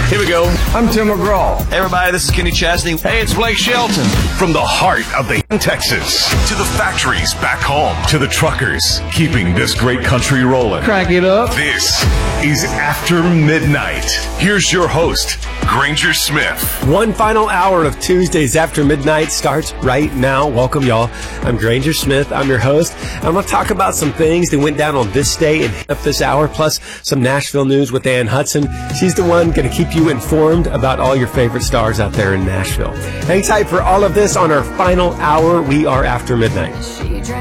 Here we go. I'm Tim McGraw. Hey, everybody, this is Kenny Chesney. Hey, it's Blake Shelton. From the heart of the Texas to the factories back home to the truckers keeping this great country rolling. Crank it up. This is After Midnight. Here's your host, Granger Smith. One final hour of Tuesdays After Midnight starts right now. Welcome, y'all. I'm Granger Smith. I'm your host. I'm going to talk about some things that went down on this day and up this hour, plus some Nashville news with Ann Hudson. She's the one going to keep you informed about all your favorite stars out there in Nashville. Hang tight for all of this on our final hour. We are After Midnight.